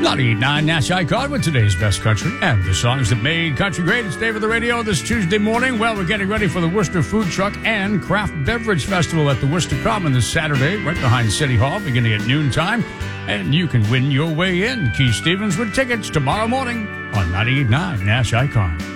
98.9 Nash Icon with today's best country and the songs that made country great. It's Dave of the Radio this Tuesday morning. Well, we're getting ready for the Worcester Food Truck and Craft Beverage Festival at the Worcester Common this Saturday, right behind City Hall, beginning at noontime. And you can win your way in. Keith Stevens with tickets tomorrow morning on 98.9 Nash Icon.